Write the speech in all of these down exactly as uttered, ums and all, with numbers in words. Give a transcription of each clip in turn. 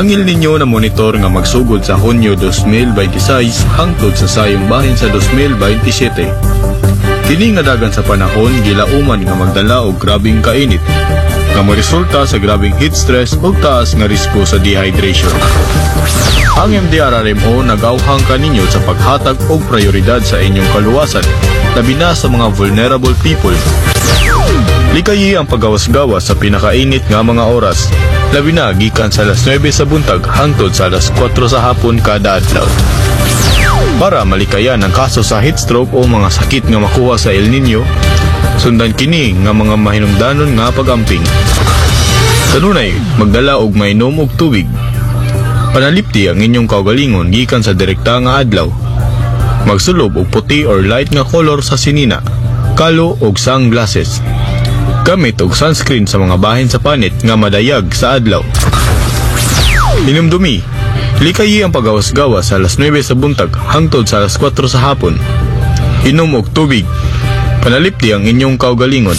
Ang El Nino na monitor nga magsugod sa Hunyo dos mil twenty-six hangtod sa sayong bahin sa dos mil twenty-seven. Kini nga dagan sa panahon gilauman nga magdala og grabing kainit nga moresulta sa grabing heat stress ug taas nga risko sa dehydration. Ang M D R R M O nag-auhang kaninyo sa paghatag og prioridad sa inyong kaluwasan, labi na sa mga vulnerable people. Likayi ang paggawas-gawas sa pinakainit nga mga oras, labi na gikan sa alas nuwebe sa buntag hangtod sa alas kwatro sa hapon kada adlaw. Para malikayan ang kaso sa heat stroke o mga sakit nga makuha sa El Nino, sundan kini nga mga mahinungdanon nga pagamping. Kanunay, magdala og mainom og tubig. Panalipti ang inyong kaugalingon gikan sa direkta nga adlaw. Magsulob og puti or light nga color sa sinina, kalo og sunglasses. Gamit og sunscreen sa mga bahin sa panit nga madayag sa adlaw. Hinumdumi, likayi ang pagawas-gawas sa alas nuwebe sa buntag hangtod sa alas kwatro sa hapon. Inom og tubig. Panalipti ang inyong kaugalingon.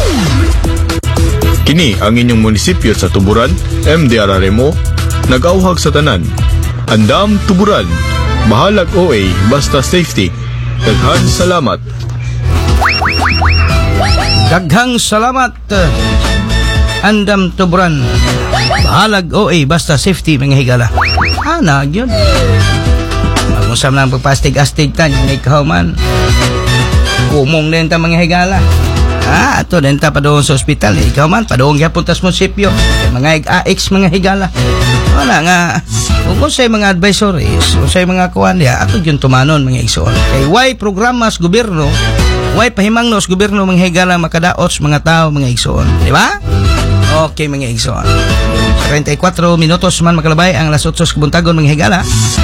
Kini ang inyong munisipyo sa Tuburan, M D R R M O, nag-auhag sa tanan. Andam Tuburan, bahalag O A, basta safety. Daghang salamat. Daghang salamat. Andam Tuburan, bahalag O A, basta safety, mga higala. Ana, yun. Magmusam lang pagpastig-astig tan, yung ikaw man. Kumong din ta mga higala. Ah, ato din ta pa doon sa ospital. Ikaw man, pa doon gyapon tas munisipyo. Mga A X mga higala. Wala nga, kung sa'y mga advisories, kung sa'y mga kuwan niya, ato yun tumanon mga igsoon. Kay why programas gobyerno, why pahimangnos gobyerno mga higala makadaots mga tao mga igsoon. Di ba? Okay mga igsoon. thirty-four minutos man makalabay ang alas otso kabuntagon mga higala.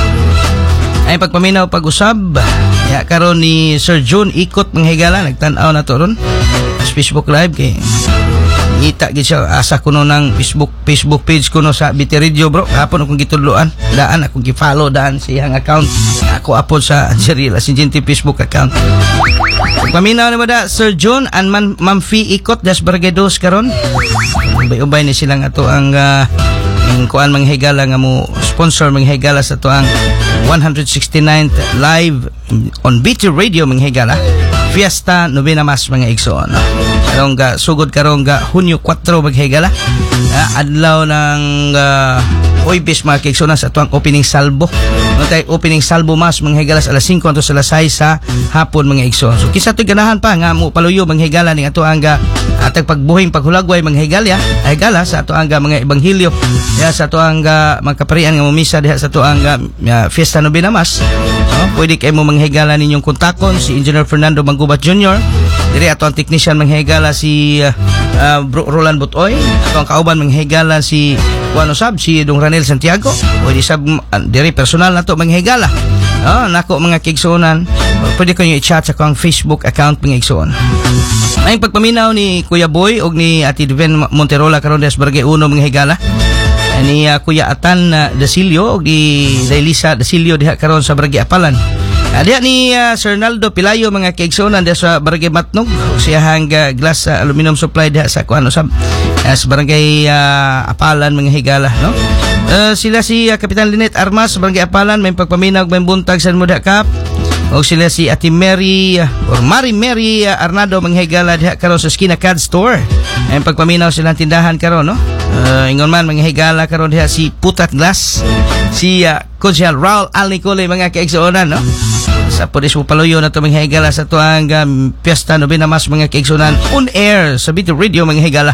Ay pagpaminaw pag-usab ya karon ni Sir June ikot mga higala, nagtan-aw na to ron sa Facebook live kay ngita gid siya, asa kuno ng Facebook Facebook page kuno sa B T Radio bro. Hapon akong gitudloan, daan akong gi-follow daan sa iyang account. Ako upload sa Jerry Lasinjinti Facebook account. Pagpaminaw na ba da Sir June and man Ma'am Fee ikot das Bargedos karon. Ubay-ubay ni silang ato ang uh, ang kuan mga higala nga mo sponsor mga higala sa to ang one hundred sixty-ninth live on B T Radio mga higala Fiesta Novena Mas mga igsoon. Karong ga sugod karong ga Hunyo kwatro mga higala, uh, adlaw ng uh, Oybes mga igsoon sa tuang opening salvo. No tay opening salvo mas mga higala sa alas singko hangtod sa alas sais sa hapon mga igsoon. So kisa to'y ganahan pa nga mo paluyo mga higala ning ato ang ga atag pagbuhing paghulagway mga higala higala sa ato ang ga mga ebanghelyo ya sa ato ang ga magkaparian nga mumisa diha sa ato ang ga uh, Fiesta Novena Mas. No, pwede kay mo mga higala ninyong kontakon si Engineer Fernando Manggubat Junior Diri ato ang technician mga higala si uh, uh, Bro Roland Butoy, ato ang kauban mga higala si Juan Osab, si Dong Ranel Santiago. Pwede sab uh, diri personal nato mga higala. Oh, nako mga kigsuonan. Pwede ko nyo i-chat sa kong Facebook account mga igsuon. Ay pagpaminaw ni Kuya Boy og ni Ati Diven Monterola karon des Barangay uno mga higala. Ni uh, Kuya Atan uh, Dasilio og ni Dailisa Dasilio diha karon sa Barangay Apalan. Uh, diha ni uh, Sir Naldo Pilayo mga kigsuonan des sa Barangay Matnog. Siya hang uh, glass uh, aluminum supply diha sa kuan usab uh, sa Barangay uh, Apalan mga higala, no? Uh, sila si uh, Kapitan Linet Armas Barangay Apalan, may pagpaminaw may buntag sa Muda Cup. O sila si Ati Mary uh, or Mari Mary uh, Arnado mga higala diha karon sa Skina Cad Store. Ay pagpaminaw silang tindahan karon, no? Uh, ingon man mga higala karon diha si Putat Glass, si uh, Kojal Raul Alnicole mga kaigsuonan, no? Sa pulis mo paluyo na to mga higala sa tuang um, Fiesta Novena Mas mga kaigsuonan on air sa B T Radio mga higala.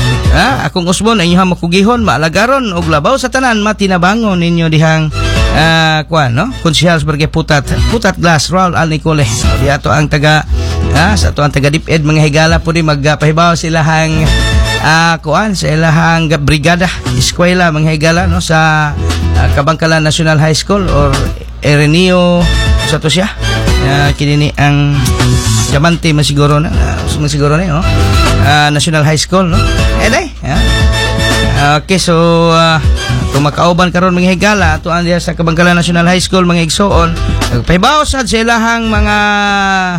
Ha, akong usbon ay inyong makugihon, maalagaron og labaw sa tanan, matinabangon ninyo dihang uh, kuan, no? Konsehal Barangay Putat, Putat Glass, Raul Alnicole. Di ato ang taga ha, sa ato ang taga DepEd mga higala pudi magpahibaw sila hang uh, kuan sa ilahang brigada, eskwela mga higala, no, sa uh, Kabangkalan National High School or Erenio sa to siya. Uh, kinini ang Diamante masiguro na, uh, masiguro na, no? Uh, National High School, no? Eh, day, ha? Okay, so, uh, kung makauban karon mga higala, ito ang sa Kabangkalan National High School, mga igsoon, pahibaw sa silahang mga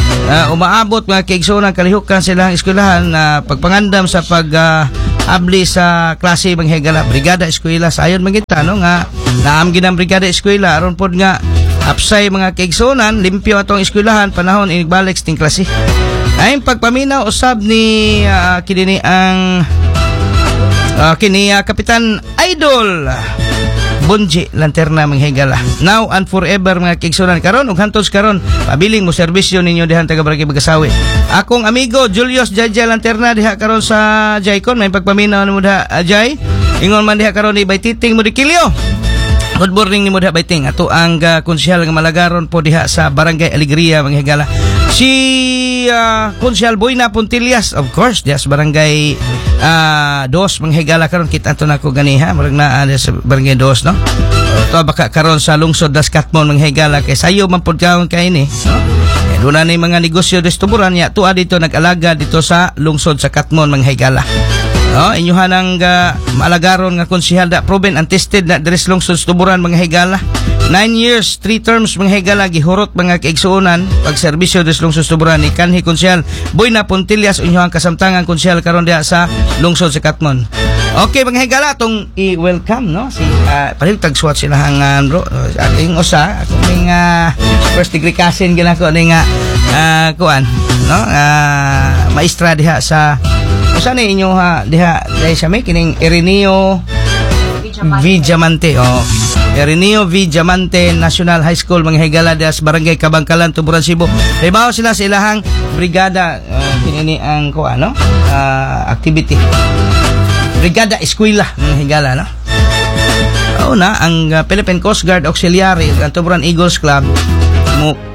uh, umaabot mga kaigsunan kalihukan silang eskwelahan na uh, pagpangandam sa pag uh, abli sa klase mga higala brigada eskwela sayon magita no nga naam ginang brigada eskwela aron pod nga apsay mga kaigsunan limpyo atong eskwelahan panahon inigbalik ting klase ay pagpaminaw usab ni uh, kini ang uh, kini uh, Kapitan Idol Bonji Lanterna mga higala. Now and forever mga kaigsunan karon ug hantos karon pabiling mo serbisyo ninyo dihan taga Barangay Bagasawi. Akong amigo Julius Jaja Lanterna diha karon sa Jaycon may pagpaminaw nimo diha Jay. Ingon man diha karon ni Baytiting Mudikilyo. Good morning ni mo diha Bayting. Ato ang uh, konsyal nga malagaron po diha sa Barangay Alegria mga higala. Si uh, Konsyal Boyna Puntillas of course diha sa Barangay uh, Dos mga higala karon kita ato nako ganiha murag naa sa Barangay Dos no. To baka karon sa lungsod das Katmon mga higala kay sayo man pud kaon kay ni no. Eh duna ni mga negosyo des tuburan ya tuwa dito nag-alaga dito sa lungsod sa Katmon mga higala. No, inyuhan ang uh, maalagaron nga konsehal da proven and tested na deres lungsod sa tuburan mga higala. Nine years, three terms mga higala gihurot mga kaigsuonan pagserbisyo des lungsod sa tuburan ni kanhi konsehal Boyna Puntillas inyuhang kasamtangan konsehal karon diha sa lungsod sa Katmon. Okay mga higala tong i-welcome no si uh, pareho tagsuwat sila hangan bro aking usa ako ning uh, first degree cousin gina ko ning uh, kuan no uh, maestra diha sa usa ni inyo ha diha dai sa may kining Ireneo Vijamante oh Ireneo Vijamante National High School mga higala diha sa Barangay Kabangkalan Tuburan Cebu. Hibaw sila sa ilahang brigada uh, kinini ang kuan no uh, activity Brigada Eskwela mga higala no. Oo na ang uh, Philippine Coast Guard Auxiliary ang Tuburan Eagles Club mo